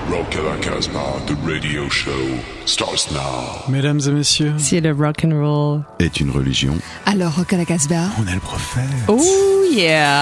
Rock à la Casbah, the radio show starts now. Mesdames et messieurs, si le rock and roll est une religion, alors Rock à la Casbah, on est le prophète. Oh yeah.